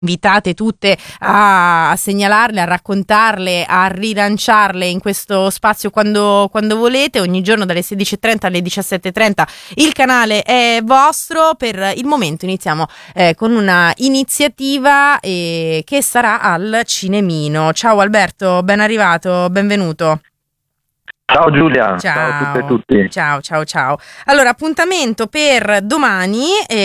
invitate tutte a segnalarle, a raccontarle, a rilanciarle in questo spazio quando volete. Ogni giorno dalle 16:30 alle 17:30 il canale è vostro. Per il momento iniziamo con una iniziativa che sarà al Cinemino. Ciao Alberto, ben arrivato, benvenuto. Ciao Giulia, ciao a tutte e tutti. Ciao. Allora, appuntamento per domani,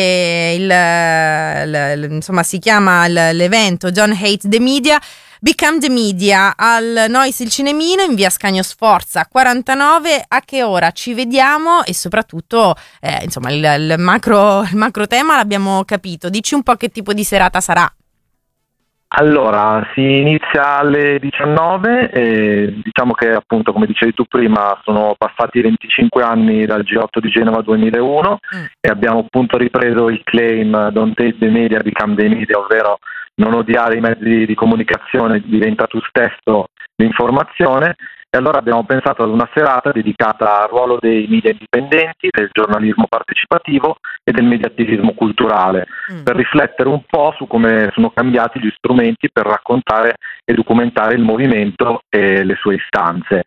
insomma si chiama l'evento Don't Hate the Media, Become the Media al Noise il Cinemino in via Ascanio Sforza 49. A che ora ci vediamo? E soprattutto, insomma, il macro tema l'abbiamo capito. Dici un po' che tipo di serata sarà. Allora, si inizia alle 19 e diciamo che appunto, come dicevi tu prima, sono passati 25 anni dal G8 di Genova 2001 e abbiamo appunto ripreso il claim Don't Hate the Media, Become the Media, ovvero non odiare i mezzi di comunicazione, diventa tu stesso l'informazione. E allora abbiamo pensato ad una serata dedicata al ruolo dei media indipendenti, del giornalismo partecipativo e del mediattivismo culturale, per riflettere un po' su come sono cambiati gli strumenti per raccontare e documentare il movimento e le sue istanze.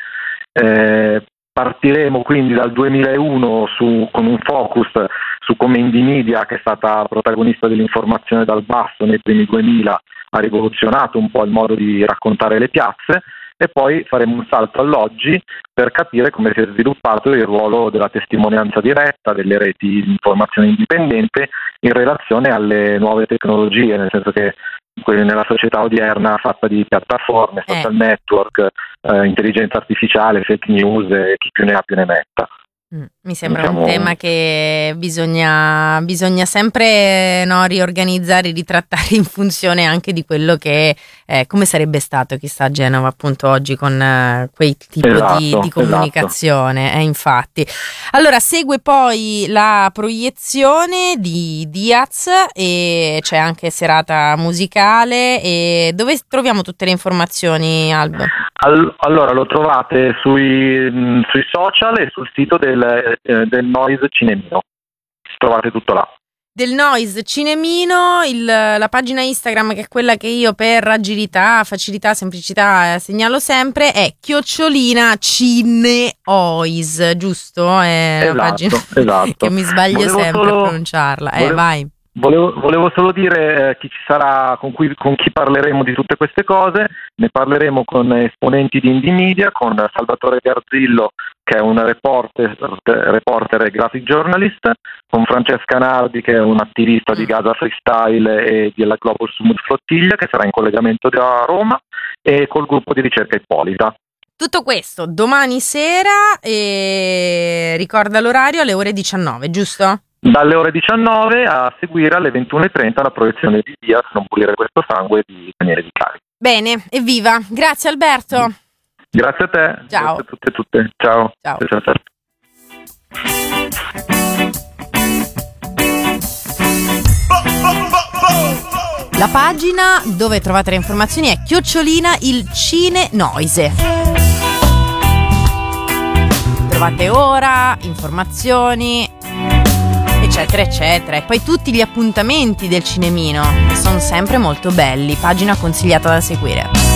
Partiremo quindi dal 2001 con un focus su come Indie Media, che è stata protagonista dell'informazione dal basso nei primi 2000, ha rivoluzionato un po' il modo di raccontare le piazze. E poi faremo un salto all'oggi per capire come si è sviluppato il ruolo della testimonianza diretta, delle reti di informazione indipendente in relazione alle nuove tecnologie, nel senso che nella società odierna fatta di piattaforme, social network, intelligenza artificiale, fake news e chi più ne ha più ne metta. Mi sembra un tema che bisogna sempre riorganizzare, ritrattare in funzione anche di quello che come sarebbe stato chissà a Genova appunto oggi con quei tipi di comunicazione. Esatto. Infatti. Allora segue poi la proiezione di Diaz e c'è anche serata musicale. E dove troviamo tutte le informazioni, Albo? Allora lo trovate sui social e sul sito del Noise Cinemino, trovate tutto là. Del Noise Cinemino, la pagina Instagram, che è quella che io per agilità, facilità, semplicità segnalo sempre, è @cineois, giusto? È esatto, una pagina che mi sbaglio sempre a pronunciarla. Vai. Volevo solo dire chi ci sarà, con chi parleremo di tutte queste cose. Ne parleremo con esponenti di Indie Media, con Salvatore Garzillo, che è un reporter e graphic journalist, con Francesca Nardi, che è un attivista di Gaza Freestyle e della Global Summit Flottiglia, che sarà in collegamento da Roma, e col gruppo di ricerca Ippolita. Tutto questo domani sera, e ricorda l'orario, alle ore 19, giusto? Dalle ore 19 a seguire alle 21:30 la proiezione di Diaz, Non pulire questo sangue di Daniele Vicari. Bene, evviva. Grazie Alberto. Grazie a te. Ciao. Grazie a tutte e tutte. Ciao. Ciao. La pagina dove trovate le informazioni è @ il Cinenoise. Trovate ora, informazioni, eccetera eccetera, e poi tutti gli appuntamenti del Cinemino, che sono sempre molto belli. Pagina consigliata da seguire.